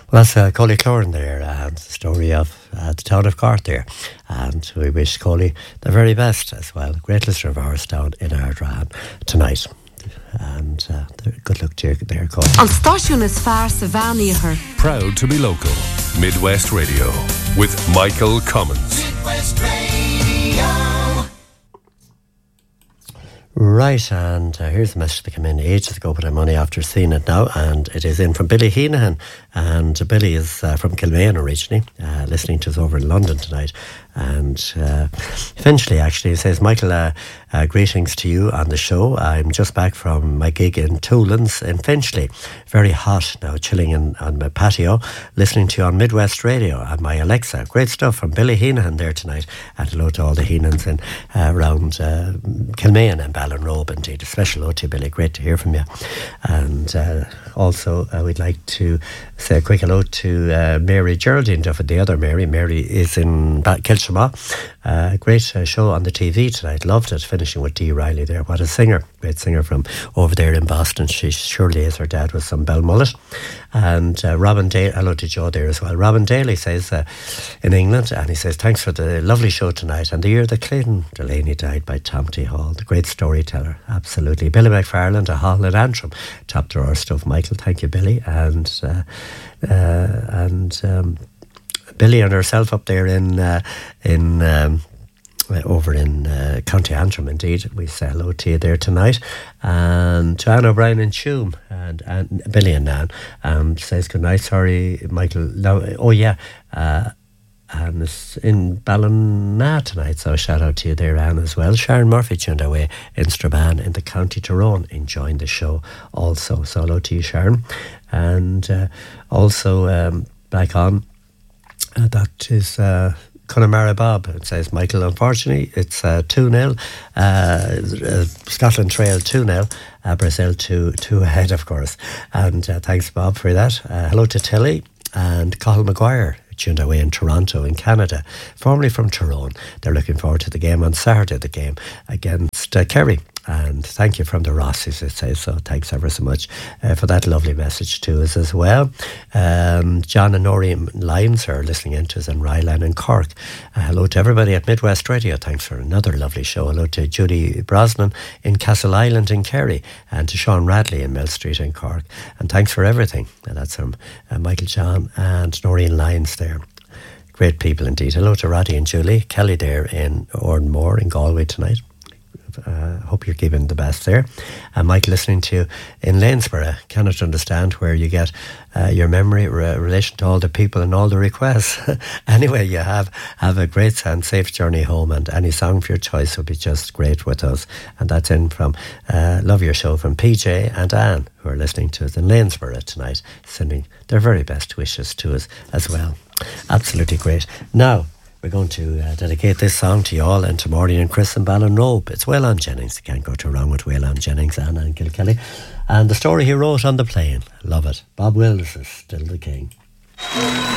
Well, that's Coley Cloran there, and the story of the town of Cork there. And we wish Coley the very best as well. Great listener of ours down in Ardran tonight. And good luck to you there, Coley. On Stáisiún is fearr sa bhean. Proud to be local. Midwest Radio with Michael Cummins. Midwest Radio. Right, and here's a message that came in ages ago, but I'm only after seeing it now, and it is in from Billy Heenahan, and Billy is from Kilmaine originally, listening to us over in London tonight, and eventually actually he says, Michael, greetings to you on the show. I'm just back from my gig in Toolins in Finchley, very hot now, chilling on my patio, listening to you on Midwest Radio and my Alexa. Great stuff from Billy Heenahan there tonight, and hello to all the Heenans in around Kilmaine and Ballinrobe indeed. A special hello to you, Billy, great to hear from you. And also we'd like to say a quick hello to Mary Geraldine Duffy, the other Mary. Mary is in Kilshama. Great show on the TV tonight, loved it, finishing with Dee Riley there. What a singer, great singer from over there in Boston. She surely is, her dad was some Belmullet. And Robin Daly, hello to Joe there as well. Robin Daly says in England, and he says thanks for the lovely show tonight, and the year that Clayton Delaney died by Tom T. Hall, the great storyteller, absolutely. Billy McFarland, a Hall at Antrim, top drawer stuff. Michael, thank you, Billy. And Billy and herself up there over in County Antrim, indeed. We say hello to you there tonight. And to Anne O'Brien and Tuam, and Billy and Anne says good night. Sorry, Michael. And it's in Ballina tonight, so shout out to you there, Anne, as well. Sharon Murphy tuned away in Strabane in the County Tyrone, enjoying the show also. So hello to you, Sharon. And also back on, that is Connemara Bob. It says, Michael, unfortunately, it's 2-0. Scotland Trail 2-0. Brazil 2 ahead, of course. And thanks, Bob, for that. Hello to Tilly and Cathal Maguire, tuned away in Toronto in Canada, formerly from Tyrone. They're looking forward to the game on Saturday, the game against Kerry. And thank you from the Rossies, it says, so thanks ever so much for that lovely message to us as well. John and Noreen Lyons are listening in to us in Ryland and Cork. Hello to everybody at Midwest Radio, thanks for another lovely show. Hello to Judy Brosnan in Castle Island in Kerry, and to Sean Radley in Mill Street in Cork. And thanks for everything. And that's from Michael John and Noreen Lyons there. Great people indeed. Hello to Roddy and Julie Kelly there in Ornmore in Galway tonight. Hope you're keeping the best there. And Mike listening to you in Lanesborough. Cannot understand where you get your memory relation to all the people and all the requests. Anyway, you have a great and safe journey home, and any song for your choice will be just great with us. And that's in from love your show from PJ and Anne, who are listening to us in Lanesborough tonight, sending their very best wishes to us as well. Absolutely great. Now we're going to dedicate this song to you all, and to Maureen and Chris and Ballinrobe. It's Waylon Jennings. You can't go too wrong with Waylon Jennings, Anna and Kilkelly. And the story he wrote on the plane. Love it. Bob Wills is still the king.